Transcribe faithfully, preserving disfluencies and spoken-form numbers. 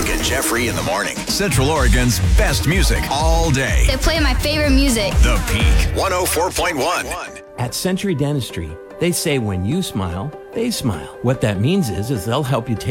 Brooke and Jeffrey in the morning. Central Oregon's best music all day. They play my favorite music. The Peak one oh four point one. At Century Dentistry, they say when you smile, they smile. What that means is, is they'll help you take